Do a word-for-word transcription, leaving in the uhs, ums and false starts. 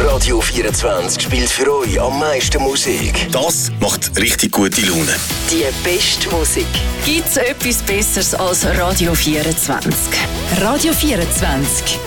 Radio vierundzwanzig spielt für euch am meisten Musik. Das macht richtig gute Laune. Die beste Musik. Gibt's etwas Besseres als Radio vierundzwanzig? Radio vierundzwanzig